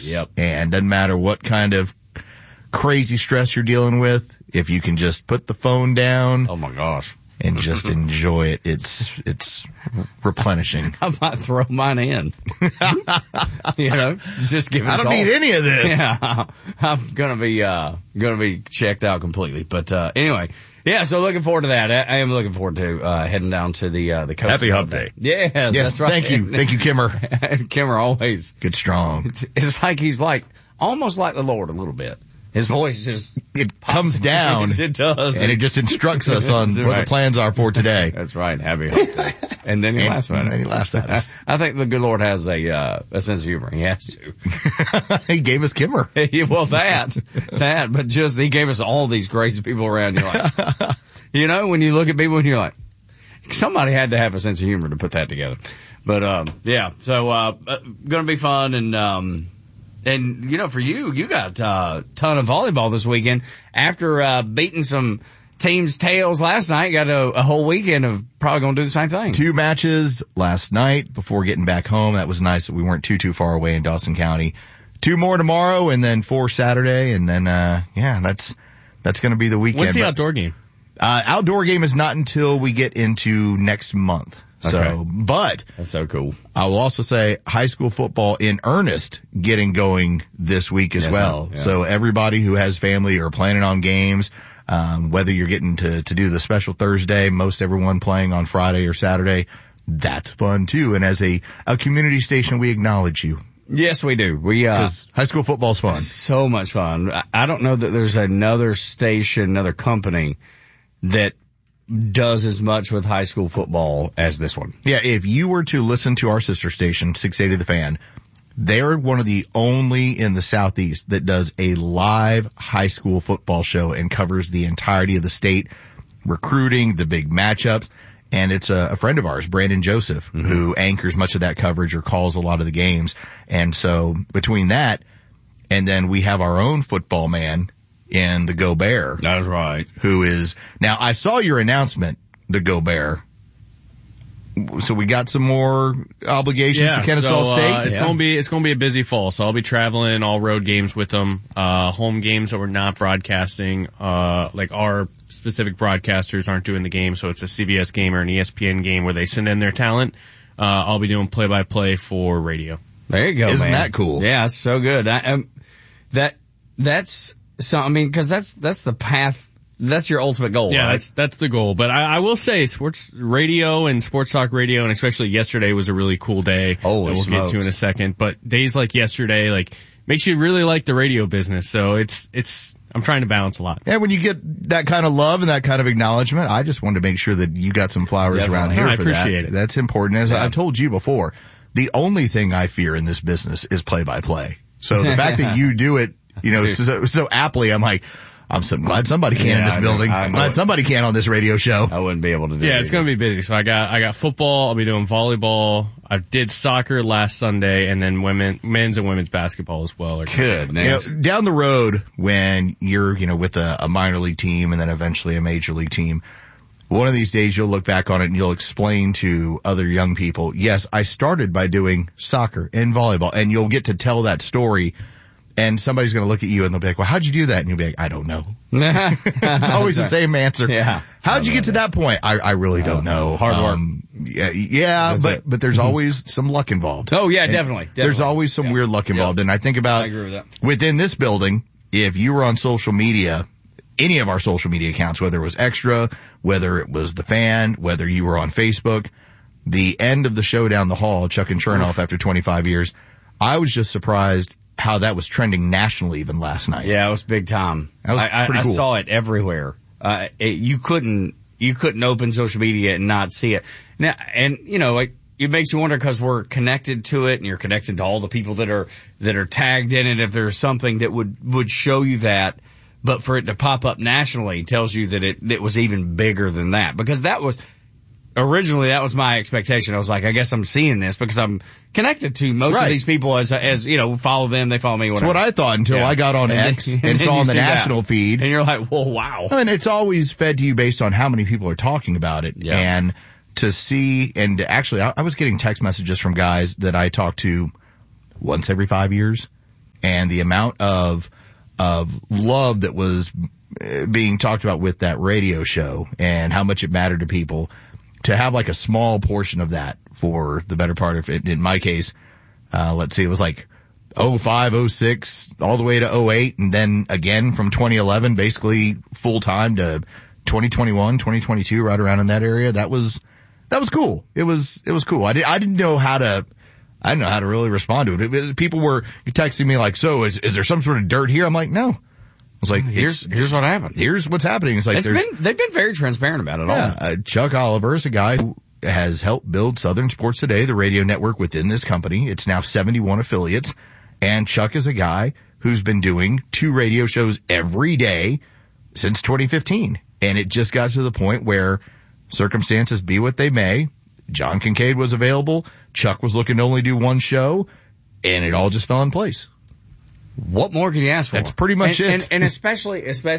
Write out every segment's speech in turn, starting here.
Yes. Yep. And doesn't matter what kind of crazy stress you're dealing with, if you can just put the phone down. Oh my gosh. And just enjoy it. It's replenishing. I might throw mine in. Just give it I don't need any of this. Yeah. I'm gonna be checked out completely. But, anyway. Yeah, so looking forward to that. I am looking forward to, heading down to the coast. Happy Hump Day. Yes, Yes, that's right. Thank you, Kimmer. Kimmer always. Good strong. It's like he's almost like the Lord a little bit. His voice just comes down. It does. And it just instructs us on what the plans are for today. That's right. Happy Hump Day. And then he laughs at And then he laughs at us. I think the good Lord has a sense of humor. He has to. He gave us Kimmer. Well, but just, he gave us all these crazy people around. You're like, when you look at people and you're like, somebody had to have a sense of humor to put that together. But, so, gonna be fun and for you got a ton of volleyball this weekend. After beating some teams' tails last night, you got a whole weekend of probably going to do the same thing. 2 matches last night before getting back home. That was nice that we weren't too far away in Dawson County. 2 more tomorrow and then 4 Saturday. And then, that's going to be the weekend. When's the outdoor game? Outdoor game is not until we get into next month. So, Okay. But That's so cool. I will also say high school football in earnest getting going this week as well. Yeah. So everybody who has family or planning on games, whether you're getting to do the special Thursday, most everyone playing on Friday or Saturday, that's fun too. And as a community station, we acknowledge you. Yes, we do. Because high school football's fun. So much fun. I don't know that there's another station, another company that does as much with high school football as this one. Yeah, if you were to listen to our sister station, 680 The Fan, they're one of the only in the Southeast that does a live high school football show and covers the entirety of the state, recruiting, the big matchups. And it's a friend of ours, Brandon Joseph, who anchors much of that coverage or calls a lot of the games. And so between that, and then we have our own football man in the Go Bear. That's right. Who is, now I saw your announcement, the Go Bear. So we got some more obligations to Kennesaw State. It's gonna be a busy fall. So I'll be traveling all road games with them. Home games that we're not broadcasting, like our specific broadcasters aren't doing the game. So it's a CBS game or an ESPN game where they send in their talent. I'll be doing play-by-play for radio. There you go, Isn't man. that cool? Yeah, it's so good. Cause that's the path. That's your ultimate goal. Yeah, right? that's the goal. But I will say sports radio and sports talk radio, and especially yesterday was a really cool day. Holy that we'll smokes. get to in a second. But days like yesterday, makes you really like the radio business. So I'm trying to balance a lot. Yeah, when you get that kind of love and that kind of acknowledgement, I just wanted to make sure that you got some flowers Definitely. around here I for appreciate that. it. That's important. As I've told you before, the only thing I fear in this business is play-by-play. So the fact that you do it, so aptly, I'm like, I'm so glad somebody can in this building. I'm glad somebody can on this radio show. I wouldn't be able to do it. Yeah, it's going to be busy. So I got football. I'll be doing volleyball. I did soccer last Sunday, and then men's and women's basketball as well. Goodness. Down the road, when you're, with a minor league team and then eventually a major league team, one of these days you'll look back on it and you'll explain to other young people, yes, I started by doing soccer and volleyball, and you'll get to tell that story. And somebody's going to look at you and they'll be like, well, how'd you do that? And you'll be like, I don't know. It's always the same answer. Yeah. How'd you get to that point? I really don't know. Hard work. But there's always some luck involved. Oh yeah, definitely. There's always some weird luck involved. And I think about I agree with that. within this building, if you were on social media, any of our social media accounts, whether it was Extra, whether it was The Fan, whether you were on Facebook, the end of the show down the hall, Chuck and Chernoff after 25 years, I was just surprised how that was trending nationally even last night. Yeah, it was big time. That was pretty cool. I saw it everywhere. You couldn't open social media and not see it. Now, and it makes you wonder because we're connected to it and you're connected to all the people that are tagged in it. If there's something that would show you that, but for it to pop up nationally tells you that it was even bigger than that, because originally that was my expectation. I was like, I guess I'm seeing this because I'm connected to most of these people as follow them, they follow me, whatever. That's what I thought until I got on X and saw on the national feed. And you're like, whoa, wow. And it's always fed to you based on how many people are talking about it. Yeah. And to see, and actually I was getting text messages from guys that I talk to once every 5 years. and the amount of love that was being talked about with that radio show and how much it mattered to people, to have like a small portion of that for the better part of it. In my case, let's see, it was like 05, 06, all the way to 08, and then again from 2011, basically full time to 2021, 2022, right around in that area. That was cool. It was cool. I didn't know how to really respond to it. People were texting me like, so is there some sort of dirt here? I'm like, no. I was like, here's what happened. Here's what's happening. It's like, they've been very transparent about it all. Chuck Oliver is a guy who has helped build Southern Sports Today, the radio network within this company. It's now 71 affiliates. And Chuck is a guy who's been doing 2 radio shows every day since 2015. And it just got to the point where circumstances be what they may. John Kincaid was available. Chuck was looking to only do 1 show, and it all just fell in place. What more can you ask for? That's pretty much it. And especially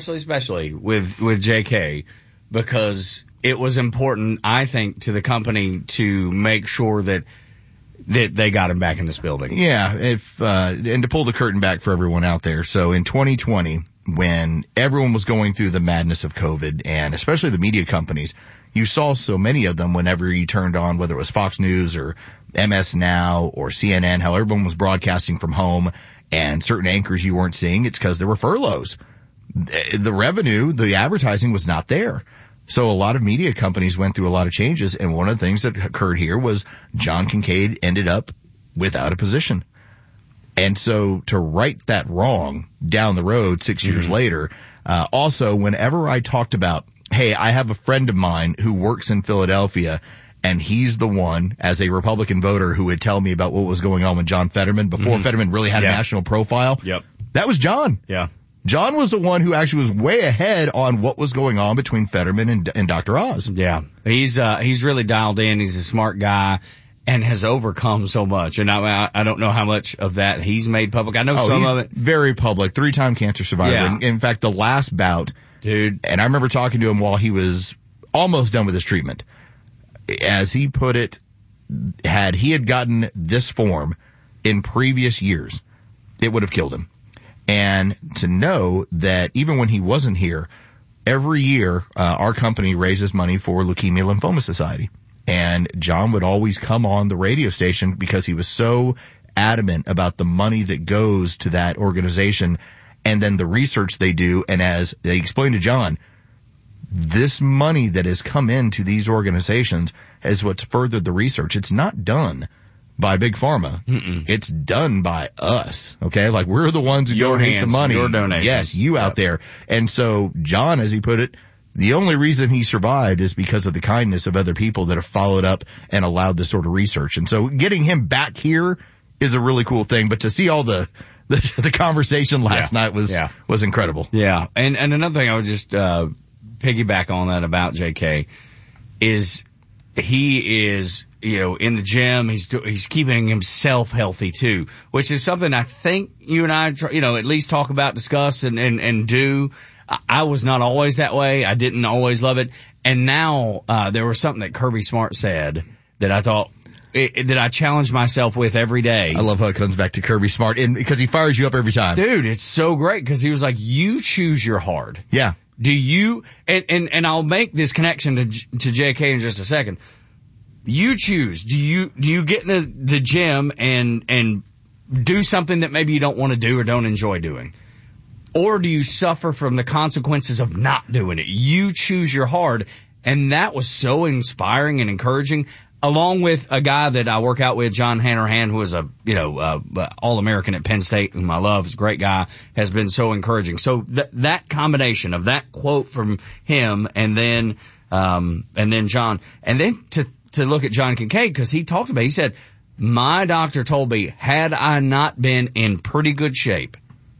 with JK, because it was important, I think, to the company to make sure that they got him back in this building. Yeah, and to pull the curtain back for everyone out there. So in 2020, when everyone was going through the madness of COVID, and especially the media companies, you saw so many of them whenever you turned on, whether it was Fox News or MS Now or CNN, how everyone was broadcasting from home, and certain anchors you weren't seeing. It's because there were furloughs. The revenue, the advertising was not there. So a lot of media companies went through a lot of changes, and one of the things that occurred here was John Kincaid ended up without a position. And so to right that wrong down the road 6 years later, also whenever I talked about, hey, I have a friend of mine who works in Philadelphia, and he's the one, as a Republican voter, who would tell me about what was going on with John Fetterman before Fetterman really had a national profile. Yep. That was John. Yeah. John was the one who actually was way ahead on what was going on between Fetterman and Dr. Oz. Yeah. He's really dialed in. He's a smart guy and has overcome so much. And I don't know how much of that he's made public. I know some of it. Very public. 3-time cancer survivor. Yeah. In fact, the last bout, dude, and I remember talking to him while he was almost done with his treatment. As he put it, had he gotten this form in previous years, it would have killed him. And to know that even when he wasn't here, every year, our company raises money for Leukemia Lymphoma Society. And John would always come on the radio station because he was so adamant about the money that goes to that organization and then the research they do. And as they explained to John, this money that has come into these organizations is what's furthered the research. It's not done by Big Pharma. It's done by us. Okay. Like, we're the ones who donate the money. Your donations. Yes, you out there. And so John, as he put it, the only reason he survived is because of the kindness of other people that have followed up and allowed this sort of research. And so getting him back here is a really cool thing. But to see all the conversation last night was incredible. Yeah. And another thing I would just, piggyback on that about JK is he is, in the gym, he's keeping himself healthy too, which is something I think you and I, at least talk about, discuss and do. I was not always that way. I didn't always love it. And now, there was something that Kirby Smart said that I thought, that I challenge myself with every day. I love how it comes back to Kirby Smart, because he fires you up every time. Dude, it's so great, because he was like, you choose your hard. Yeah. Do you, and I'll make this connection to JK in just a second. You choose. Do you get in the gym and do something that maybe you don't want to do or don't enjoy doing? Or do you suffer from the consequences of not doing it? You choose your hard. And that was so inspiring and encouraging, along with a guy that I work out with, John Hanrahan, who is a, All-American at Penn State, whom I love. He's a great guy, has been so encouraging. So that combination of that quote from him and then John, and then to look at John Kincaid, because he talked about, he said, my doctor told me, had I not been in pretty good shape,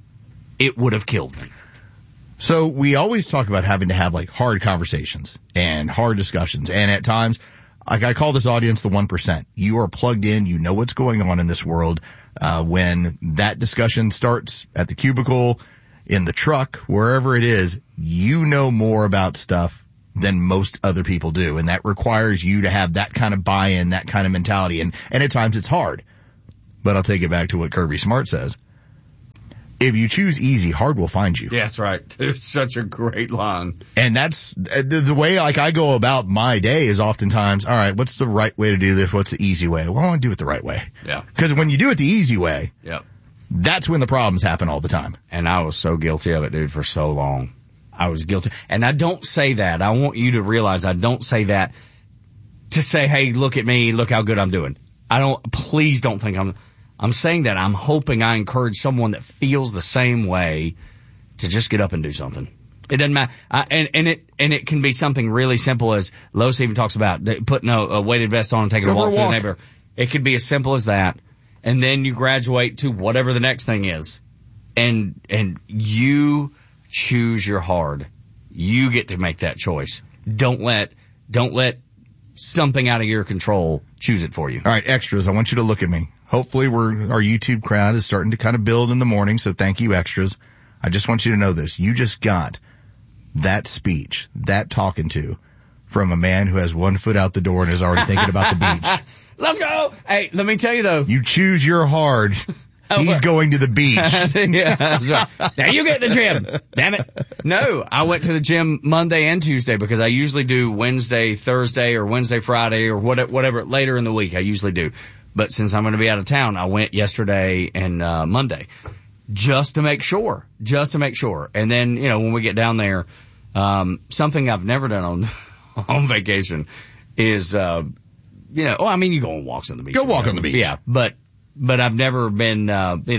it would have killed me. So we always talk about having to have like hard conversations and hard discussions. And at times, like, I call this audience the 1%. You are plugged in. You know what's going on in this world. When that discussion starts at the cubicle, in the truck, wherever it is, you know more about stuff than most other people do. And that requires you to have that kind of buy-in, that kind of mentality. And at times it's hard. But I'll take it back to what Kirby Smart says. if you choose easy, hard will find you. Yeah, that's right. It's such a great line. And that's the way like I go about my day is oftentimes, all right, what's the right way to do this? What's the easy way? Well, I want to do it the right way. Yeah. Because when you do it the easy way, Yep. that's when the problems happen all the time. And I was so guilty of it, dude, for so long. I was guilty. And I don't say that. I want you to realize I don't say that to say, hey, look at me, look how good I'm doing. Please don't think I'm saying that I'm hoping I encourage someone that feels the same way to just get up and do something. It doesn't matter. And it can be something really simple as Los even talks about putting a weighted vest on and taking a walk through the neighborhood. It could be as simple as that. And then you graduate to whatever the next thing is. And you choose your hard. You get to make that choice. Don't let something out of your control choose it for you. All right, extras, I want you to look at me. Hopefully our YouTube crowd is starting to kind of build in the morning, so thank you, extras. I just want you to know this. You just got that speech, that talking to, from a man who has one foot out the door and is already thinking about the beach. Let's go! Hey, let me tell you though. You choose your hard. He's going to the beach. Yeah, that's right. Now you get the gym. Damn it. No, I went to the gym Monday and Tuesday because I usually do Wednesday, Thursday, or Wednesday, Friday, or whatever later in the week I usually do. But since I'm going to be out of town, I went yesterday and Monday just to make sure. And then, when we get down there, something I've never done on vacation is, you go on walks on the beach. Go walk on the beach. Yeah, but I've never been,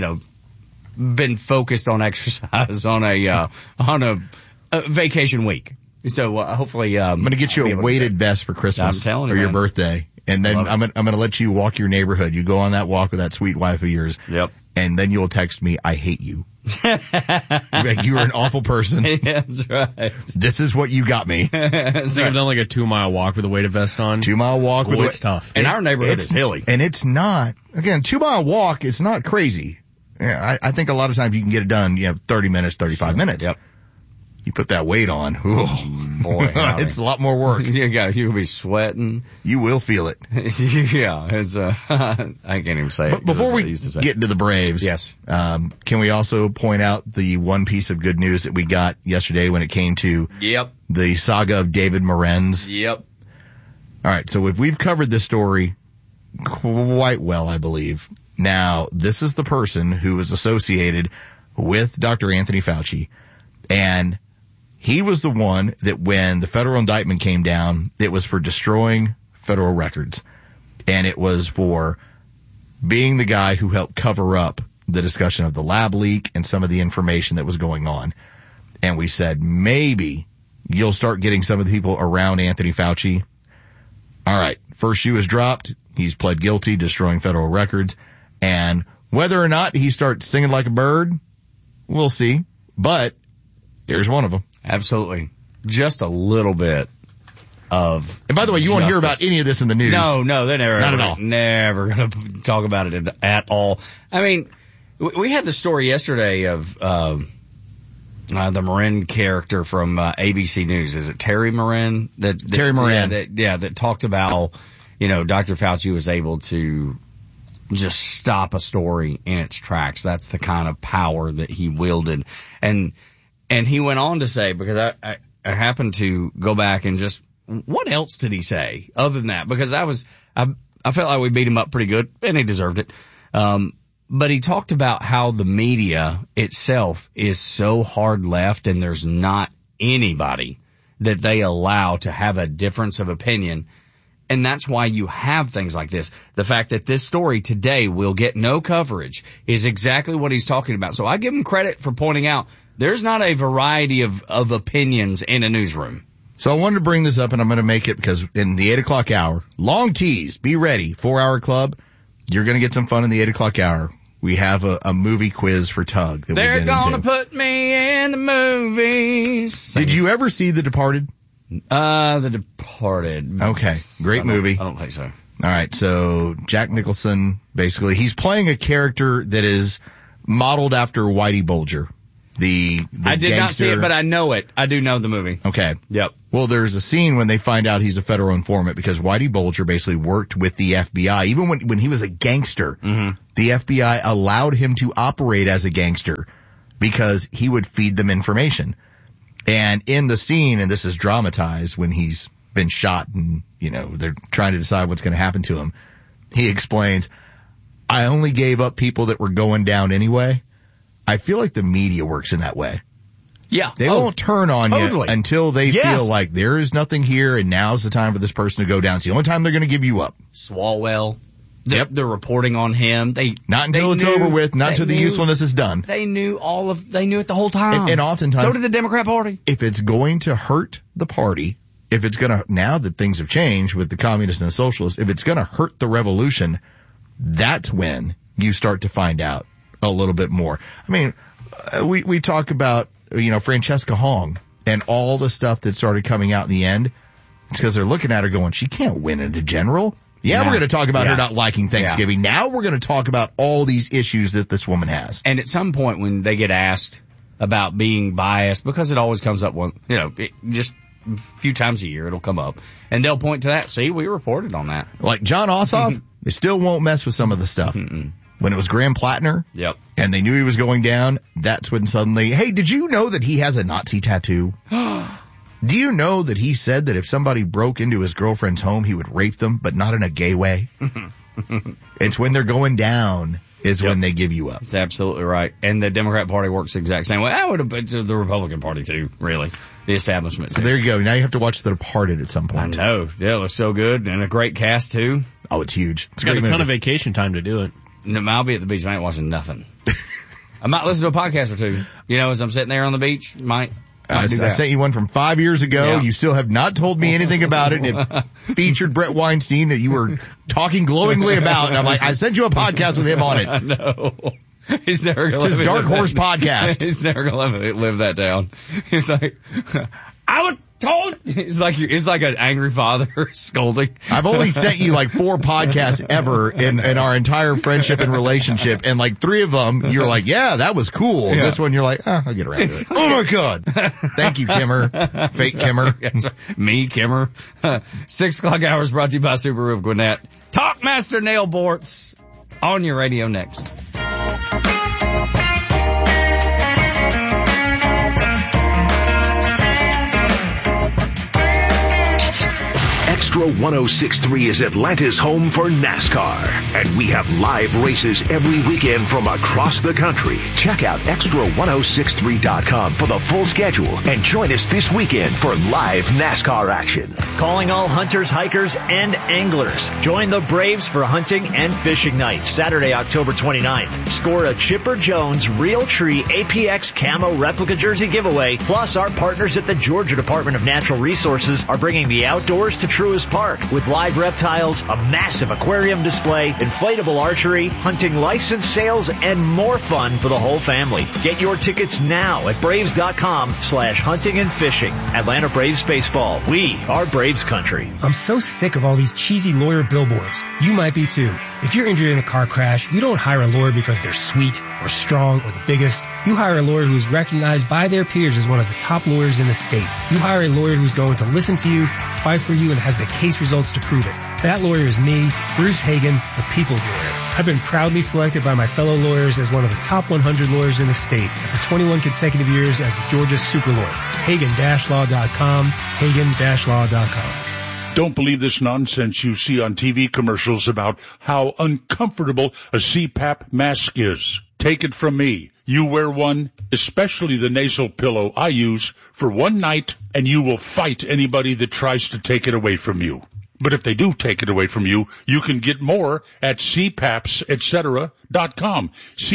been focused on exercise on a vacation week. So hopefully, I'm going to get you a weighted vest for Christmas or your birthday. And then I'm going to let you walk your neighborhood. You go on that walk with that sweet wife of yours. Yep. And then you'll text me, I hate you. Like, you are an awful person. Yeah, that's right. This is what you got me. I think I've done like a 2-mile walk with a weighted vest on. 2-mile walk with it's tough. And our neighborhood is hilly. And it's not, again, 2-mile walk, it's not crazy. Yeah, I think a lot of times you can get it done, 30 minutes, 35 minutes. Yep. You put that weight on. Ooh. Boy, it's a lot more work. You'll be sweating. You will feel it. Yeah, it's I can't even say it. Before we get into the Braves, yes. Can we also point out the one piece of good news that we got yesterday when it came to the saga of David Morenz? Yep. All right, so we've covered this story quite well, I believe. Now, this is the person who was associated with Dr. Anthony Fauci, and he was the one that when the federal indictment came down, it was for destroying federal records. And it was for being the guy who helped cover up the discussion of the lab leak and some of the information that was going on. And we said, maybe you'll start getting some of the people around Anthony Fauci. All right, first shoe is dropped. He's pled guilty, destroying federal records. And whether or not he starts singing like a bird, we'll see. But here's one of them. Absolutely. Just a little bit of. And by the way, you won't hear about any of this in the news. No, they never. Not at all. Never going to talk about it at all. I mean, we had the story yesterday of the Marin character from ABC News. Is it Terry Marin? Terry Moran. That talked about, Dr. Fauci was able to just stop a story in its tracks. That's the kind of power that he wielded. And he went on to say, because I happened to go back and just, what else did he say other than that? Because I felt like we beat him up pretty good, and he deserved it. But he talked about how the media itself is so hard left, and there's not anybody that they allow to have a difference of opinion. And that's why you have things like this. The fact that this story today will get no coverage is exactly what he's talking about. So I give him credit for pointing out there's not a variety of opinions in a newsroom. So I wanted to bring this up, and I'm going to make it because in the 8 o'clock hour, long tease, be ready, 4-hour club, you're going to get some fun in the 8 o'clock hour. We have a movie quiz for Tug that they're we'll get into. They're going to put me in the movies. Did you ever see The Departed? The Departed. Okay. Great movie. I don't think so. All right. So Jack Nicholson, basically, he's playing a character that is modeled after Whitey Bulger. The I did gangster. Not see it, but I know it. I do know the movie. Okay. Yep. Well, there's a scene when they find out he's a federal informant because Whitey Bulger basically worked with the FBI. Even when he was a gangster, the FBI allowed him to operate as a gangster because he would feed them information. And in the scene, and this is dramatized when he's been shot and, they're trying to decide what's going to happen to him, he explains, I only gave up people that were going down anyway. I feel like the media works in that way. Yeah. They won't turn on you until they feel like there is nothing here and now's the time for this person to go down. It's the only time they're going to give you up. Swalwell. They're reporting on him. Not until it's over with, not until the usefulness is done. They knew they knew it the whole time. And oftentimes. So did the Democrat Party. If it's going to hurt the party, if it's going to, now that things have changed with the communists and the socialists, if it's going to hurt the revolution, that's when you start to find out a little bit more. I mean, we talk about, Francesca Hong and all the stuff that started coming out in the end. It's because they're looking at her going, she can't win into general. Yeah, we're going to talk about her not liking Thanksgiving. Yeah. Now we're going to talk about all these issues that this woman has. And at some point when they get asked about being biased, because it always comes up just a few times a year, it'll come up. And they'll point to that. See, we reported on that. Like John Ossoff, they still won't mess with some of the stuff. When it was Graham Plattner, and they knew he was going down, that's when suddenly, hey, did you know that he has a Nazi tattoo? Do you know that he said that if somebody broke into his girlfriend's home, he would rape them, but not in a gay way? It's when they're going down is when they give you up. That's absolutely right. And the Democrat Party works the exact same way. I would have been to the Republican Party too, really. The establishment. So there you go. Now you have to watch The Departed at some point. I know. Yeah, it was so good. And a great cast too. Oh, it's huge. It's got a ton of vacation time to do it. No, I'll be at the beach. I ain't watching nothing. I might listen to a podcast or two. As I'm sitting there on the beach, I sent you one from 5 years ago. Yeah. You still have not told me anything about it. And it featured Brett Weinstein that you were talking glowingly about. And I'm like, I sent you a podcast with him on it. I know. He's never going to It's his Dark Horse podcast. He's never going to live that down. He's like, I was told. It's like an angry father scolding. I've only sent you like 4 podcasts ever in our entire friendship and relationship. And like 3 of them, you're like, yeah, that was cool. Yeah. This one, you're like, I'll get around to it. Oh my God. Thank you, Kimmer. Fake Kimmer. Right. Me, Kimmer. 6 o'clock hours brought to you by Subaru of Gwinnett. Talkmaster Nail Bortz on your radio next. Extra 106.3 is Atlanta's home for NASCAR, and we have live races every weekend from across the country. Check out extra1063.com for the full schedule and join us this weekend for live NASCAR action. Calling all hunters, hikers, and anglers. Join the Braves for hunting and fishing night, Saturday, October 29th. Score a Chipper Jones Realtree APX Camo replica jersey giveaway. Plus, our partners at the Georgia Department of Natural Resources are bringing the outdoors to Truist Park with live reptiles, a massive aquarium display, inflatable archery, hunting license sales, and more fun for the whole family. Get your tickets now at Braves.com/hunting and fishing. Atlanta Braves baseball. We are Braves country. I'm so sick of all these cheesy lawyer billboards. You might be too. If you're injured in a car crash, you don't hire a lawyer because they're sweet or strong or the biggest. You hire a lawyer who's recognized by their peers as one of the top lawyers in the state. You hire a lawyer who's going to listen to you, fight for you, and has the case results to prove it. That lawyer is me, Bruce Hagan, the People's Lawyer. I've been proudly selected by my fellow lawyers as one of the top 100 lawyers in the state for 21 consecutive years as Georgia's super lawyer. Hagan-law.com, Hagan-law.com. Don't believe this nonsense you see on TV commercials about how uncomfortable a CPAP mask is. Take it from me. You wear one, especially the nasal pillow I use, for one night, and you will fight anybody that tries to take it away from you. But if they do take it away from you, you can get more at cpapsetcetera.com,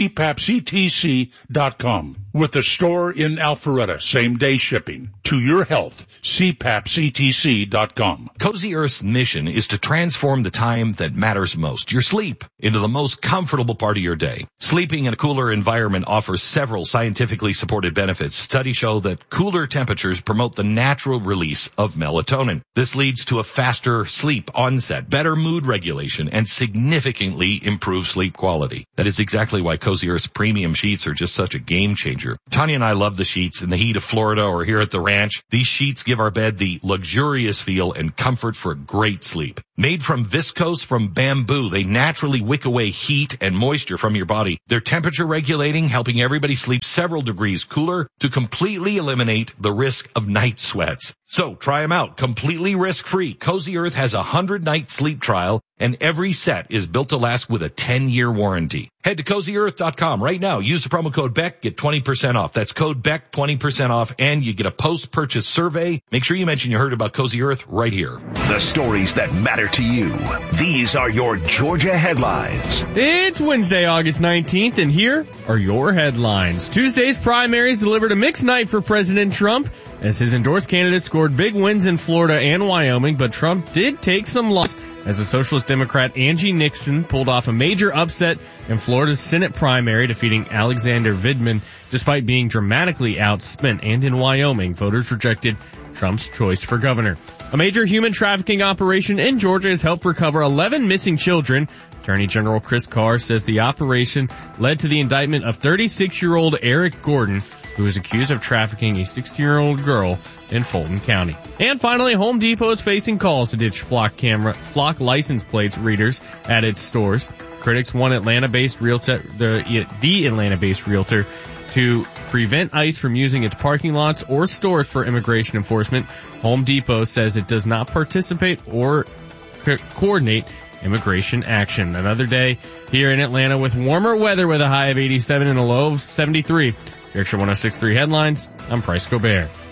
cpapsetc.com, with a store in Alpharetta, same-day shipping. To your health, cpapsetc.com. Cozy Earth's mission is to transform the time that matters most, your sleep, into the most comfortable part of your day. Sleeping in a cooler environment offers several scientifically supported benefits. Studies show that cooler temperatures promote the natural release of melatonin. This leads to a faster sleep onset, better mood regulation, and significantly improved sleep quality. That is exactly why Cozy Earth's premium sheets are just such a game changer. danger. Tanya and I love the sheets in the heat of Florida or here at the ranch. These sheets give our bed the luxurious feel and comfort for a great sleep. Made from viscose from bamboo, they naturally wick away heat and moisture from your body. They're temperature regulating, helping everybody sleep several degrees cooler to completely eliminate the risk of night sweats. So try them out completely risk-free. Cozy Earth has a 100-night sleep trial, and every set is built to last with a 10-year warranty. Head to CozyEarth.com right now. Use the promo code BECK, get 20% off. That's code BECK, 20% off, and you get a post-purchase survey. Make sure you mention you heard about Cozy Earth right here. The stories that matter to you. These are your Georgia headlines. It's Wednesday, August 19th, and here are your headlines. Tuesday's primaries delivered a mixed night for President Trump as his endorsed candidates scored big wins in Florida and Wyoming, but Trump did take some loss as the Socialist Democrat Angie Nixon pulled off a major upset in Florida's Senate primary, defeating Alexander Vindman despite being dramatically outspent. And in Wyoming, voters rejected Trump's choice for governor. A major human trafficking operation in Georgia has helped recover 11 missing children. Attorney General Chris Carr says the operation led to the indictment of 36-year-old Eric Gordon, who is accused of trafficking a 16-year-old girl in Fulton County. And finally, Home Depot is facing calls to ditch flock license plate readers at its stores. Critics want the Atlanta-based realtor to prevent ICE from using its parking lots or stores for immigration enforcement. Home Depot says it does not participate or coordinate immigration action. Another day here in Atlanta with warmer weather with a high of 87 and a low of 73. Your Extra 106.3 headlines. I'm Price Gobert.